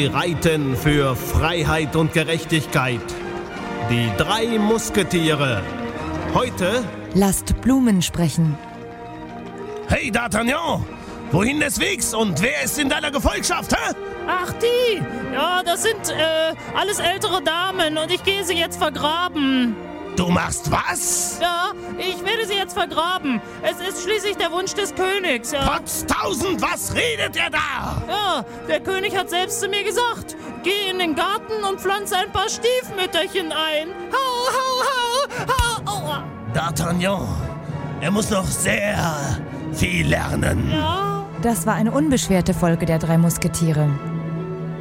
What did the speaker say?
Sie reiten für Freiheit und Gerechtigkeit. Die 3 Musketiere. Heute... Lasst Blumen sprechen. Hey, D'Artagnan! Wohin des Wegs und wer ist in deiner Gefolgschaft, hä? Ach, die! Ja, das sind alles ältere Damen und ich gehe sie jetzt vergraben. Du machst was? Ja, ich werde sie jetzt vergraben. Es ist schließlich der Wunsch des Königs, ja. Potztausend, was redet ihr da? Ja, der König hat selbst zu mir gesagt, geh in den Garten und pflanze ein paar Stiefmütterchen ein. Hau, hau, hau, hau. Oh. D'Artagnan, er muss noch sehr viel lernen. Ja. Das war eine unbeschwerte Folge der 3 Musketiere.